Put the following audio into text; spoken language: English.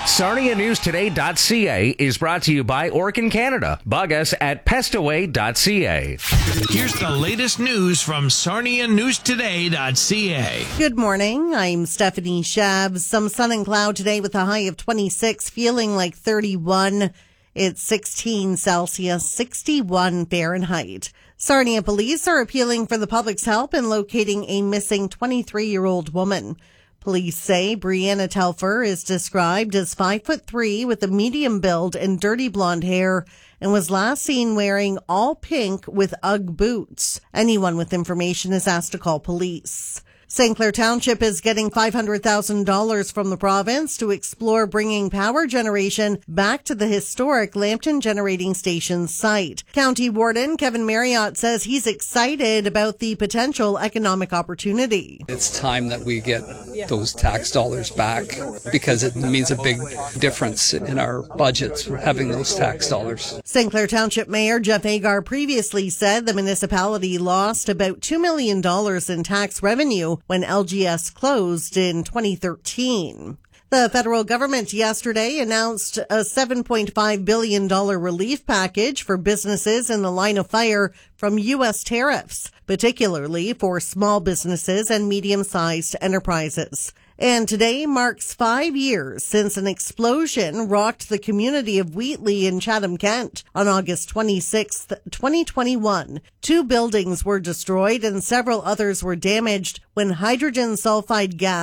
SarniaNewsToday.ca is brought to you by Orkin Canada. Bug us at pestaway.ca. Here's the latest news from SarniaNewsToday.ca. Good morning. I'm Stephanie Shabs. Some sun and cloud today with a high of 26, feeling like 31. It's 16 Celsius, 61 Fahrenheit. Sarnia police are appealing for the public's help in locating a missing 23-year-old woman. Police say Brianna Telfer is described as 5'3" with a medium build and dirty blonde hair and was last seen wearing all pink with Ugg boots. Anyone with information is asked to call police. St. Clair Township is getting $500,000 from the province to explore bringing power generation back to the historic Lambton Generating Station site. County Warden Kevin Marriott says he's excited about the potential economic opportunity. It's time that we get those tax dollars back because it means a big difference in our budgets for having those tax dollars. St. Clair Township Mayor Jeff Agar previously said the municipality lost about $2 million in tax revenue when LGS closed in 2013. The federal government yesterday announced a $7.5 billion relief package for businesses in the line of fire from U.S. tariffs, particularly for small businesses and medium-sized enterprises. And today marks 5 years since an explosion rocked the community of Wheatley in Chatham-Kent on August 26, 2021. 2 buildings were destroyed and several others were damaged when hydrogen sulfide gas